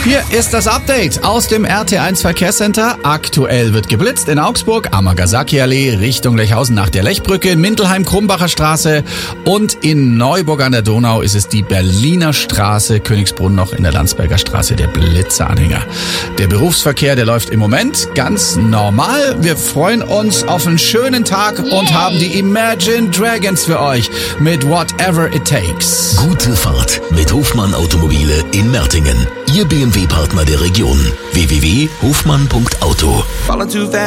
Hier ist das Update aus dem RT1 Verkehrscenter. Aktuell wird geblitzt in Augsburg, Amagasaki-Allee, Richtung Lechhausen nach der Lechbrücke, in Mindelheim, Krumbacher Straße und in Neuburg an der Donau ist es die Berliner Straße, Königsbrunn noch in der Landsberger Straße, der Blitzeranhänger. Der Berufsverkehr, der läuft im Moment ganz normal. Wir freuen uns auf einen schönen Tag und haben die Imagine Dragons für euch mit Whatever It Takes. Gute Fahrt mit Hofmann Automobile in Mertingen. Ihr BMW-Partner der Region. www.hofmann.auto.